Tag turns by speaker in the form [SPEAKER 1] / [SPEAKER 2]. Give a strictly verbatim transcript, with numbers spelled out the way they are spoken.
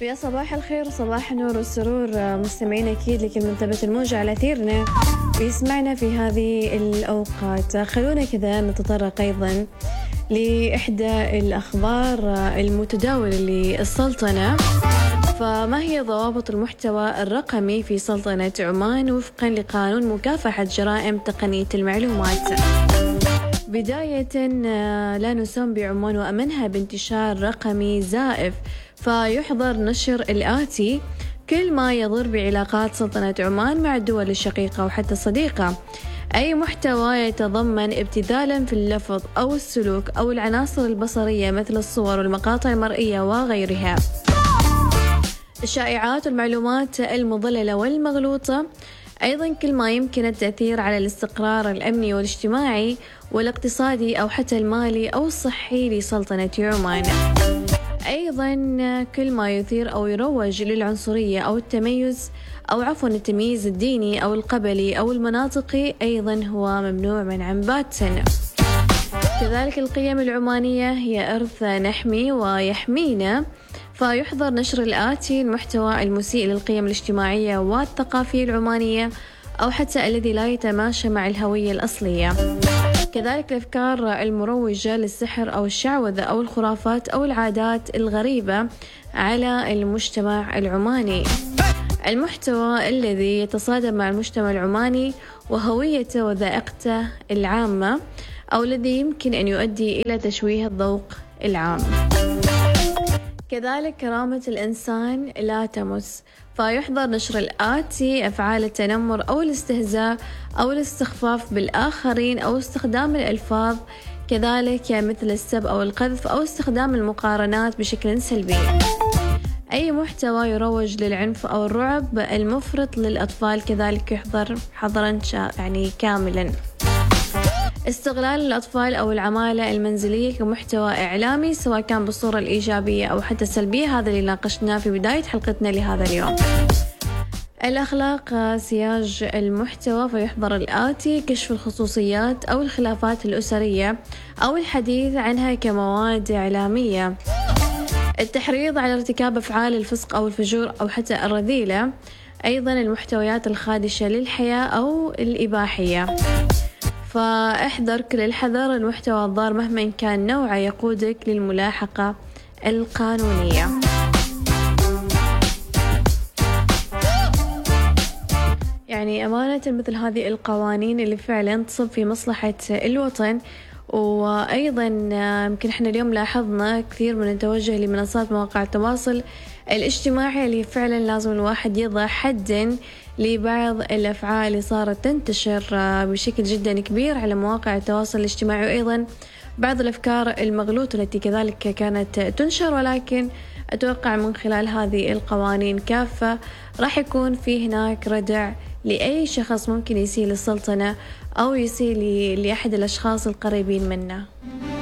[SPEAKER 1] يا صباح الخير، صباح النور والسرور مستمعين أكيد لكل من ثبت الموجة على أثيرنا ويسمعنا في هذه الأوقات. خلونا كذا نتطرق أيضا لإحدى الأخبار المتداولة للسلطنة. فما هي ضوابط المحتوى الرقمي في سلطنة عمان وفقا لقانون مكافحة جرائم تقنية المعلومات؟ بداية، لا نسمى بعمان وأمنها بانتشار رقمي زائف، فيحظر نشر الآتي: كل ما يضر بعلاقات سلطنة عمان مع الدول الشقيقة وحتى الصديقة، أي محتوى يتضمن ابتذالا في اللفظ أو السلوك أو العناصر البصرية مثل الصور والمقاطع المرئية وغيرها، الشائعات والمعلومات المضللة والمغلوطة، أيضا كل ما يمكن التأثير على الاستقرار الأمني والاجتماعي والاقتصادي أو حتى المالي أو الصحي لسلطنة عمان، أيضا كل ما يثير أو يروج للعنصرية أو التميز أو عفوا التمييز الديني أو القبلي أو المناطقي، أيضا هو ممنوع منعا باتا. كذلك القيم العمانية هي إرث نحمي ويحمينا، فيحظر نشر الآتي: المحتوى المسيء للقيم الاجتماعية والثقافية العمانية أو حتى الذي لا يتماشى مع الهوية الأصلية، كذلك الأفكار المروجة للسحر أو الشعوذة أو الخرافات أو العادات الغريبة على المجتمع العماني، المحتوى الذي يتصادم مع المجتمع العماني وهويته وذائقته العامة أو الذي يمكن أن يؤدي إلى تشويه الذوق العام. كذلك كرامة الإنسان لا تمس، فيحظر نشر الآتي: أفعال التنمر أو الاستهزاء أو الاستخفاف بالآخرين أو استخدام الألفاظ كذلك مثل السب أو القذف أو استخدام المقارنات بشكل سلبي، أي محتوى يروج للعنف أو الرعب المفرط للأطفال كذلك يحظر حظرا يعني كاملا، استغلال الأطفال أو العمالة المنزلية كمحتوى إعلامي سواء كان بالصورة الإيجابية أو حتى السلبية، هذا اللي ناقشناه في بداية حلقتنا لهذا اليوم. الأخلاق سياج المحتوى، فيحظر الآتي: كشف الخصوصيات أو الخلافات الأسرية أو الحديث عنها كمواد إعلامية، التحريض على ارتكاب أفعال الفسق أو الفجور أو حتى الرذيلة، أيضا المحتويات الخادشة للحياة أو الإباحية، فاحذر كل الحذر، المحتوى الضار مهما كان نوعه يقودك للملاحقة القانونية. يعني أمانة مثل هذه القوانين اللي فعلا تصب في مصلحة الوطن، وأيضا يمكن احنا اليوم لاحظنا كثير من التوجه لمنصات مواقع التواصل الاجتماعي اللي فعلا لازم الواحد يضع حدا لبعض الأفعال اللي صارت تنتشر بشكل جدا كبير على مواقع التواصل الاجتماعي، وأيضا بعض الأفكار المغلوطة التي كذلك كانت تنشر، ولكن أتوقع من خلال هذه القوانين كافة راح يكون في هناك ردع لأي شخص ممكن يسيء للسلطنة أو يسيء لأحد الأشخاص القريبين منه.